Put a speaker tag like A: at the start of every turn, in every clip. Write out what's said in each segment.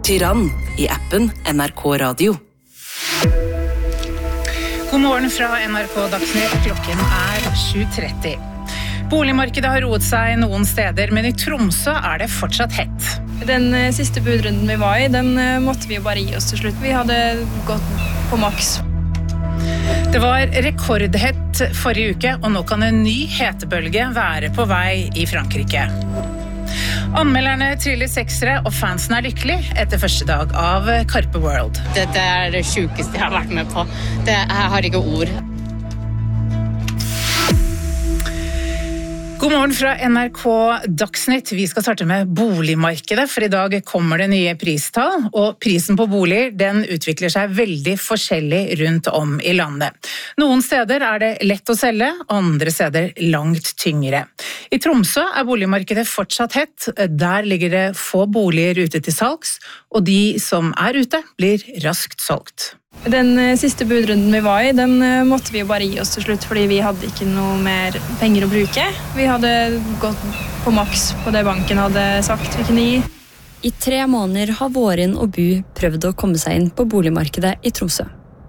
A: Tyrann I appen NRK Radio.
B: God morgen fra NRK Dagsnytt. Klokken 7:30. Boligmarkedet har roet seg noen steder, men I Tromsø det fortsatt hett.
C: Den siste budrunden vi var I, den måtte vi jo bare gi oss til slutt. Vi hadde gått på maks.
B: Det var rekordhett forrige uke, og nå kan en ny hetebølge være på vei I Frankrike. Anmelderne triller seksere, og fansen lykkelig etter første dag av Carpe World.
D: Dette det sjukeste jeg har vært med på. Jeg har ikke ord.
B: God morgen fra NRK Dagsnytt. Vi skal starte med boligmarkedet, for I dag kommer det nye pristall, og prisen på boliger den utvikler seg veldig forskjellig rundt om I landet. Noen steder det lett å selge, andre steder langt tyngre. I Tromsø boligmarkedet fortsatt hett. Der ligger det få boliger ute til salgs, og de som ute blir raskt solgt.
C: Den siste budrunden vi var I, den måtte vi jo bare gi oss til slutt, fordi vi hadde ikke noe mer penger å bruke. Vi hadde gått på maks på det banken hadde sagt vi kunne gi.
E: I 3 måneder har Vårin og Bu prøvd å komme seg inn på boligmarkedet I Tromsø.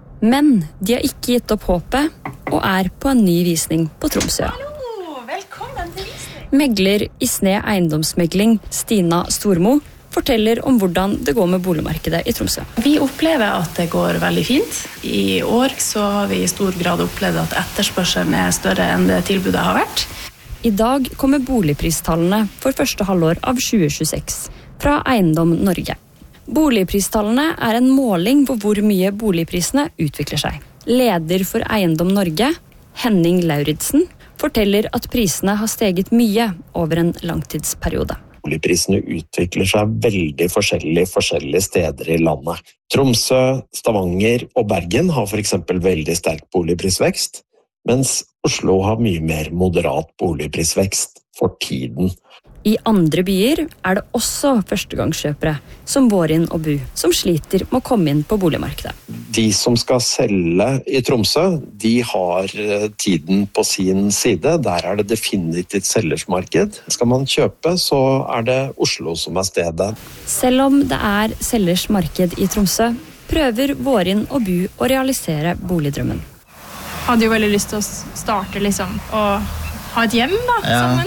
E: Men de har ikke gitt opp håpet, og på en ny visning på Tromsø.
B: Hallo, velkommen til visning.
E: Megler I Sne eiendomsmegling, Stina Stormo, forteller om hvordan det går med boligmarkedet I Tromsø.
F: Vi opplever at det går veldig fint. I år så har vi I stor grad opplevd at etterspørselen større enn det tilbudet har vært.
E: I dag kommer boligpristallene for første halvår av 2026 fra Eiendom Norge. Boligpristallene en måling på hvor mye boligprisene utvikler seg. Leder for Eiendom Norge, Henning Lauridsen, forteller at prisene har steget mye over en langtidsperiode.
G: Boligprisene utvikler seg veldig forskjellige steder I landet. Tromsø, Stavanger og Bergen har for eksempel veldig sterk boligprisvekst, mens Oslo har mye mer moderat boligprisvekst for tiden.
E: I andre byer det også førstegangskjøpere, som Vårin og Bu, som sliter med å komme inn på boligmarkedet.
G: De som skal selge I Tromsø, de har tiden på sin side. Der det definitivt selgersmarked. Skal man kjøpe, så det Oslo som stedet.
E: Selv om det selgers marked I Tromsø, prøver Vårin og Bu å realisere boligdrømmen.
C: Hadde jo veldig lyst til å starte og ha et hjem sammen.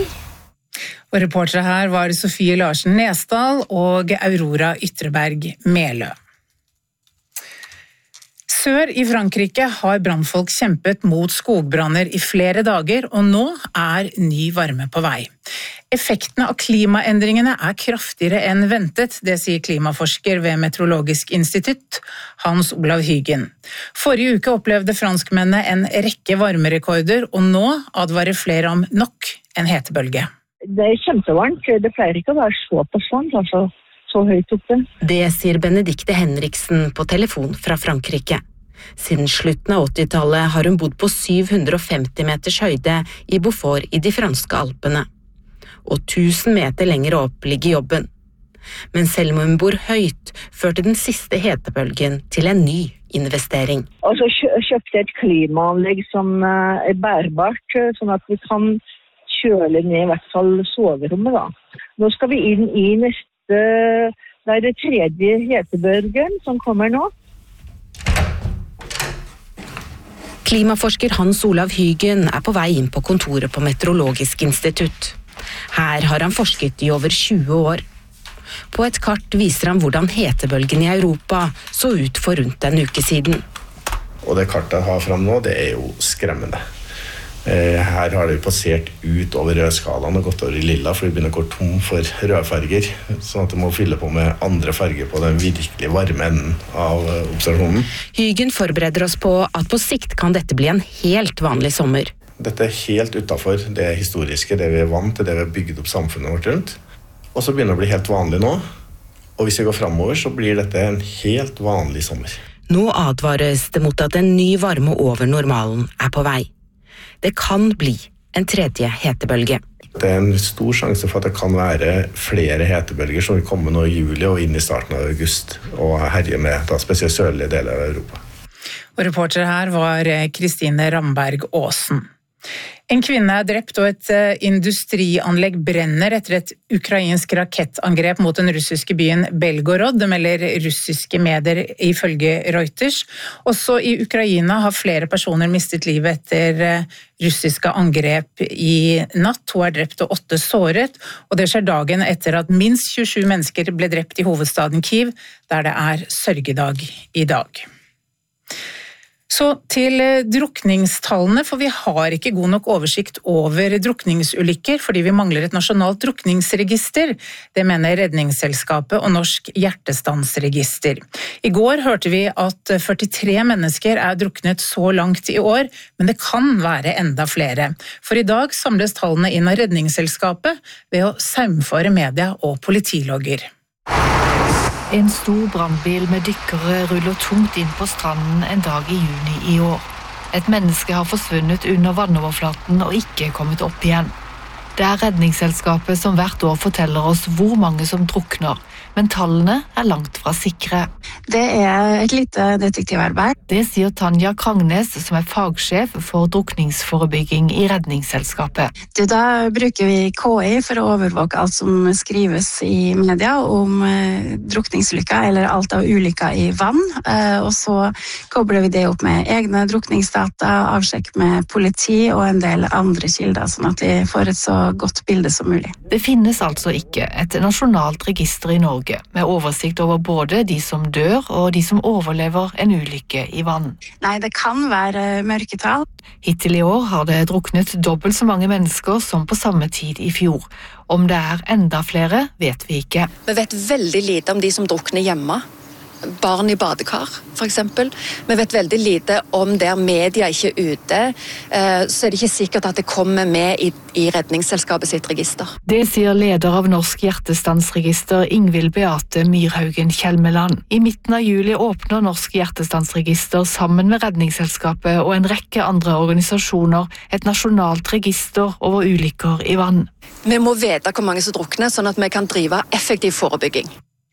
B: Og reportere her var Sofie Larsen Nesdal og Aurora Ytreberg Melø. Sør I Frankrike har brannfolk kjempet mot skogbranner I flere dager, og nå ny varme på vei. Effektene av klimaendringene kraftigere enn ventet, det sier klimaforsker ved Meteorologisk institutt, Hans Olav Hygen. Forrige uke opplevde franskmennene en rekke varmerekorder, og nå advarer flere om nok en hetebølge.
H: Det kjempevarmt, det pleier ikke å være såpass varmt, altså så høyt oppe.
I: Det sier Benedikte Henriksen på telefon fra Frankrike. Siden slutten av 80-tallet har hun bodd på 750 meters høyde I Beaufort I de franske Alpene. Og 1000 meter lenger opp ligger jobben. Men selv om hun bor høyt, førte den siste hetebølgen til en ny investering.
H: Altså kjøpte et klimaanlegg som bærbart, sånn at vi kan kjøle ned I hvert fall soverommet da. Nå skal vi inn I neste, det det tredje hetebølgen som kommer nå.
I: Klimaforsker Hans Olav Hygen på vei inn på kontoret på Meteorologisk institutt. Her har han forsket I over 20 år. På et kart viser han hvordan hetebølgen I Europa så ut for rundt en uke siden.
J: Og det kartet jeg har frem nå, det jo skremmende. Her har det passert ut over rødskalaen og gått over I lilla, for vi begynner å gå tom for rødfarger, sånn at det må fylle på med andre farger på den virkelig varme enden av observasjonen.
I: Hygen forbereder oss på at på sikt kan dette bli en helt vanlig sommer.
J: Dette helt utenfor det historiske, det vi vant til, det vi har bygget opp samfunnet vårt rundt. Og så begynner det å bli helt vanlig nå, og hvis vi går fremover så blir dette en helt vanlig sommer.
I: Nå advares det mot at en ny varme over normalen på vei. Det kan bli en tredje hetebølge.
J: Det en stor sjanse for at det kan være flere hetebølger som vil komme nå I juli og inn I starten av august og herje med spesielt sørlige deler av Europa.
B: Og reporter her var Kristine Ramberg Aasen. En kvinne drept og et industrianlegg brenner etter et ukrainsk rakettangrep mot den russiske byen Belgorod, det melder russiske medier ifølge Reuters. Også i Ukraina har flere personer mistet livet etter russiske angrep i natt. 2 drept og 8 såret, og det skjer dagen etter at minst 27 mennesker ble drept i hovedstaden Kyiv, der det sørgedag i dag. Så til drukningstallene, for vi har ikke god nok oversikt over drukningsulykker fordi vi mangler et nasjonalt drukningsregister. Det mener Redningsselskapet og Norsk Hjertestansregister. I går hørte vi at 43 mennesker druknet så langt i år, men det kan være enda flere. For i dag samles tallene inn av Redningsselskapet ved å saumfare media og politilogger.
K: En stor brannbil med dykkere ruller tungt inn på stranden en dag i juni i år. Et menneske har forsvunnet under vannoverflaten og ikke kommet opp igjen. Det Redningsselskapet som hvert år forteller oss hvor mange som drukner, men tallene langt fra sikre.
L: Det et lite detektivarbeid.
K: Det sier Tanja Krangnes, som fagsjef for drukningsforebygging i Redningsselskapet.
L: Da bruker vi KI for å overvåke alt som skrives i media om drukningsulykker eller alt av ulykker i vann, og så kobler vi det opp med egne drukningsdata, avsjekk med politi og en del andre kilder, sånn at vi får et så godt bilde som mulig.
K: Det finnes altså ikke et nasjonalt register i Norge med oversikt over både de som dør og de som overlever en ulykke i vann.
L: Nei, det kan være mørketall.
K: Hittil i år har det druknet dobbelt så mange mennesker som på samme tid i fjor. Om det enda flere, vet vi ikke.
M: Vi vet veldig lite om de som drukner hjemme. Barn i badekar, for eksempel. Vi vet veldig lite om der media ikke ute, så det ikke sikkert at det kommer med i Redningsselskapet sitt register.
K: Det sier leder av Norsk Hjertestansregister, Ingvild Beate Myrhaugen Kjelmeland. I midten av juli åpner Norsk Hjertestansregister sammen med Redningsselskapet og en rekke andre organisasjoner et nasjonalt register over ulykker i vann.
M: Vi må vite hvor mange som drukner, sånn at vi kan drive effektiv forebygging.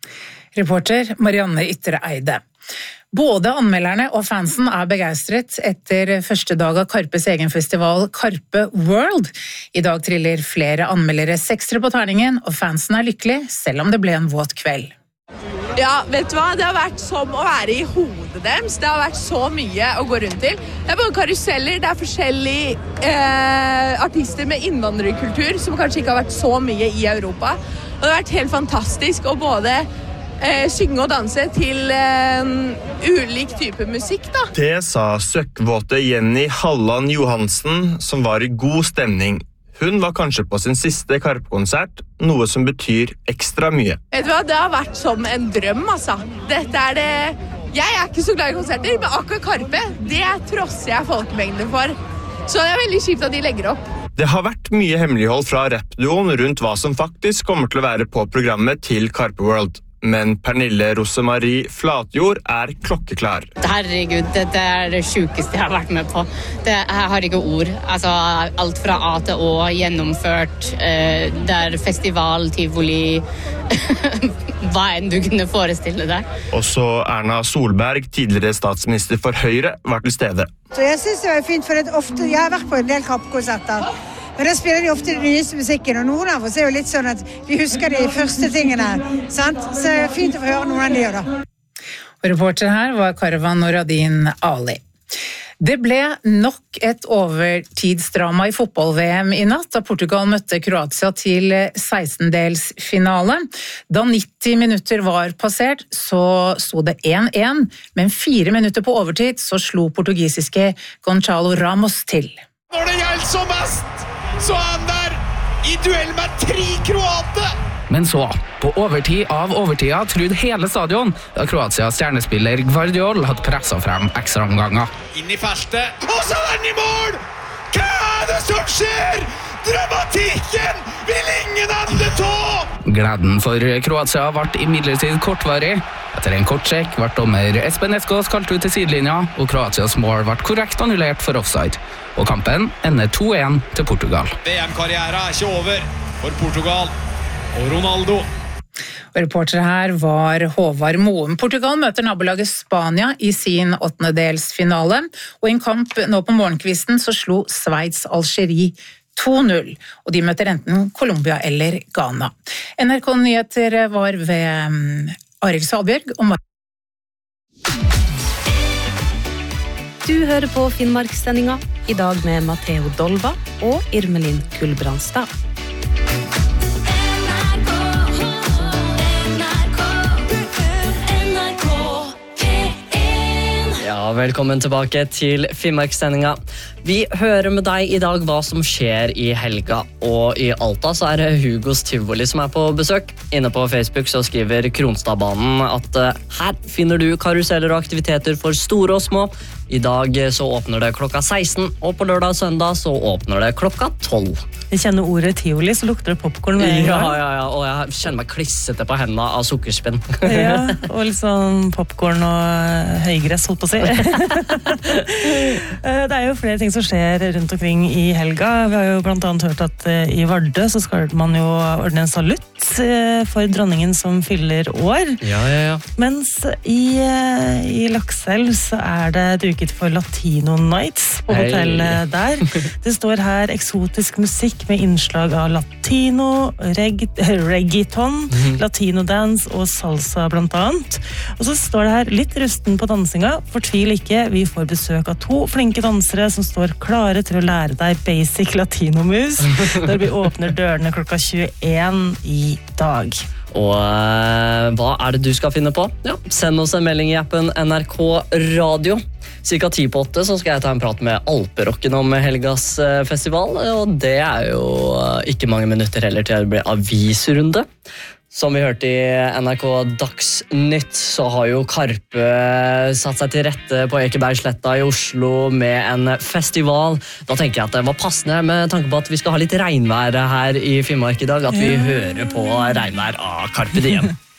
B: Reporter Marianne Ytre Eide. Både anmelderne og fansen begeistret etter første dag av Karpes egen festival Karpe World. I dag triller flere anmeldere 6 på terningen, og fansen lykkelig, selv om det ble en våt kveld.
N: Ja, vet du hva? Det har vært som å være i hodet deres. Det har vært så mye å gå rundt til. Det både karuseller, det forskjellige artister med innvandrerkultur, som kanskje ikke har vært så mye i Europa. Og det har vært helt fantastisk å både synge og danse til ulik type musikk, da.
O: Det sa søkkvåte Jenny Halland Johansen, som var i god stemning. Hun var kanskje på sin siste Karpe-konsert, noe som betyr ekstra mye.
N: Vet du hva, det har vært som en drøm, altså. Dette det... Jeg ikke så glad i konserter, men akkurat Karpe, det trosser jeg folkemengden for. Så det veldig kjipt at de legger opp.
O: Det har vært mye hemmelighold fra rapduoen rundt hva som faktisk kommer til å være på programmet til Karpe World. Men Pernille Rosemarie Flatjord klokkeklar.
D: Herregud, det det sjukeste jeg har vært med på. Jeg har ikke ord. Altså, alt fra A til Å gjennomført. Det festival, tivoli, hva enn du kunne forestille deg.
O: Også Erna Solberg, tidligere statsminister for Høyre, var til stede.
P: Så jeg synes det var fint, for ofte, jeg har vært på en del Karpe-konserter. Men da spiller de ofte den nyeste musikken, og noen av oss jo litt sånn at vi husker de første tingene, sant? Så det fint å få høre noen av de da.
B: Og reporter her var Karvan Noradin Ali. Det ble nok et overtidsdrama i fotball-VM i natt, da Portugal møtte Kroatia til 16-delsfinale. Da 90 minutter var passert, så sto det 1-1, men 4 minutter på overtid så slo portugisiske Gonçalo Ramos til.
Q: Når det gjelder som mest, så han der i duell med 3 kroater!
R: Men så, på overtid av overtida, trodde hele stadion da Kroatias stjernespiller Gvardiol hadde presset frem ekstraomganger.
Q: Inn i første, og så den i mål! Hva det som skjer? Dramatikken vil ingen andre ta!
R: Gleden for Kroatia ble imidlertid kortvarig. Etter en kort sjekk ble dommer Espen Eskås kalt ut til sidelinja, og Kroatias mål ble korrekt annullert for offside. Og kampen ender 2-1 til Portugal.
Q: VM-karrieren ikke over for Portugal og Ronaldo.
B: Og reportere her var Håvard Moen. Portugal møter nabolaget Spania i sin 8-delsfinale, og i en kamp nå på morgenkvisten så slo Sveits Algerie 2-0, og de møter enten Colombia eller Ghana. NRK Nyheter var ved Arild Salbjørg og
S: Du hører på Finnmarkssendinga, i dag med Matteo Dolva og Irmelin Kullbrandstad.
T: Ja, velkommen tilbake til Finnmarkssendinga. Vi hører med deg i dag hva som skjer i helga, og i Alta så det Hugos Tivoli som på besøk. Inne på Facebook så skriver Kronstadbanen at her finner du karuseller og aktiviteter for store og små. I dag så åpner det klokka 16, og på lørdag og søndag så åpner det klokka 12.
U: Jeg kjenner ordet Tivoli, så lukter det popcorn med en gang.
T: Ja, og jeg kjenner meg klissete på hendene av sukkerspinn.
U: Ja, og litt sånn popcorn og høygress, holdt på å si. Det jo flere ting som skjer rundt omkring i helga. Vi har jo blant annet hørt at i Vardø så skal man jo ordne en salutt for dronningen som fyller år.
T: Ja.
U: Mens i Lakselv så det duket for Latino Nights på hotellet der. Det står her eksotisk musikk med innslag av latino, reggaeton, latino dance og salsa blant annet. Og så står det her litt rusten på dansinga. Fortvil ikke, vi får besøk av 2 flinke dansere som står klare til å lære deg basic latino-mus når vi åpner dørene klokka 21 i dag.
T: Og hva det du skal finne på? Ja, send oss en melding i appen NRK Radio. Cirka 10:08 så skal jeg ta en prat med Alperocken om helgas festival, og det jo ikke mange minutter heller til det blir avisrunde. Som vi hørte i NRK Dagsnytt, så har jo Karpe satt seg til rette på Ekebergsletta i Oslo med en festival. Da tenker jeg at det var passende med tanke på at vi skal ha litt regnvær her i Finnmark i dag, at vi hører på regnvær av Karpe Diem.